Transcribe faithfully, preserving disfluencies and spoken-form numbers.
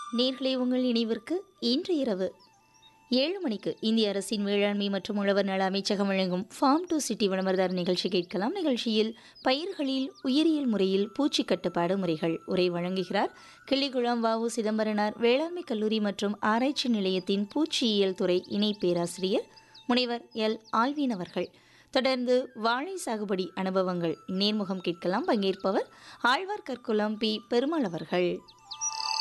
நேர்களே, உங்கள் நினைவிற்கு இன்று இரவு ஏழு மணிக்கு இந்திய அரசின் வேளாண்மை மற்றும் உழவர் நல அமைச்சகம் வழங்கும் ஃபார்ம் டு சிட்டி விளம்பரதார் நிகழ்ச்சி கேட்கலாம். நிகழ்ச்சியில் பயிர்களில் உயிரியல் முறையில் பூச்சி கட்டுப்பாடு முறைகள் உரை வழங்குகிறார் கிள்ளிக்குளம் வ உ சிதம்பரனார் வேளாண்மை கல்லூரி மற்றும் ஆராய்ச்சி நிலையத்தின் பூச்சியியல் துறை இணை பேராசிரியர் முனைவர் எல் ஆல்வின் அவர்கள். தொடர்ந்து வாழை சாகுபடி அனுபவங்கள் நேர்முகம் கேட்கலாம். பங்கேற்பவர் ஆழ்வார்கற்குளம் பி பெருமாள் அவர்கள்.